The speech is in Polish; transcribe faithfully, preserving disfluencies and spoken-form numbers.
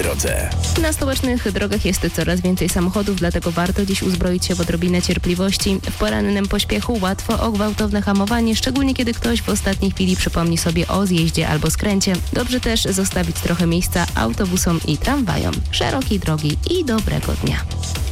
drodze. Na stołecznych drogach jest coraz więcej samochodów, dlatego warto dziś uzbroić się w odrobinę cierpliwości. W porannym pośpiechu łatwo o gwałtowne hamowanie, szczególnie kiedy ktoś w ostatniej chwili przypomni sobie o zjeździe albo skręcie. Dobrze też zostawić trochę miejsca autobusom i tramwajom. Szerokiej drogi i dobrego dnia.